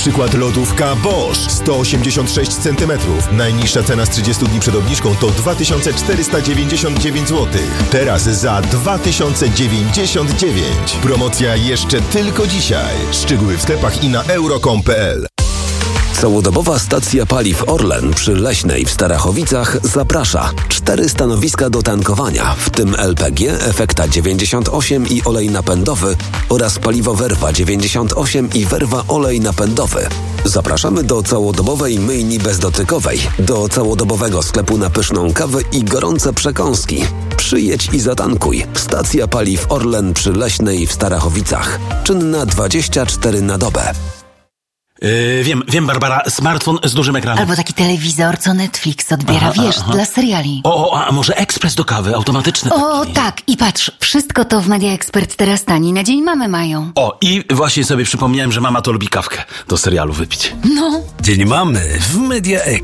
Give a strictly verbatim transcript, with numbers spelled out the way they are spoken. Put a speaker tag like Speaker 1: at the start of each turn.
Speaker 1: przykład lodówka Bosch sto osiemdziesiąt sześć centymetrów. Najniższa cena z trzydziestu dni przed obniżką to dwa tysiące czterysta dziewięćdziesiąt dziewięć złotych. Teraz za dwa tysiące dziewięćdziesiąt dziewięć. Promocja jeszcze tylko dzisiaj. Szczegóły w sklepach i na euro kropka com kropka p l.
Speaker 2: Całodobowa stacja paliw Orlen przy Leśnej w Starachowicach zaprasza. Cztery stanowiska do tankowania, w tym L P G, Efekta dziewięćdziesiąt osiem i olej napędowy oraz paliwo Werwa dziewięćdziesiąt osiem i Werwa olej napędowy. Zapraszamy do całodobowej myjni bezdotykowej, do całodobowego sklepu na pyszną kawę i gorące przekąski. Przyjedź i zatankuj. Stacja paliw Orlen przy Leśnej w Starachowicach. Czynna dwadzieścia cztery na dobę.
Speaker 3: Yy, wiem, wiem, Barbara, smartfon z dużym ekranem.
Speaker 4: Albo taki telewizor, co Netflix odbiera,
Speaker 3: Aha,
Speaker 4: wiesz,
Speaker 3: aha.
Speaker 4: dla seriali.
Speaker 3: O, o, a może ekspres do kawy, automatyczny
Speaker 4: O,
Speaker 3: taki.
Speaker 4: tak, i patrz, wszystko to w Media Expert teraz tani, na dzień mamy mają.
Speaker 3: O, i właśnie sobie przypomniałem, że mama to lubi kawkę do serialu wypić.
Speaker 4: No.
Speaker 5: Dzień mamy w Media Expert.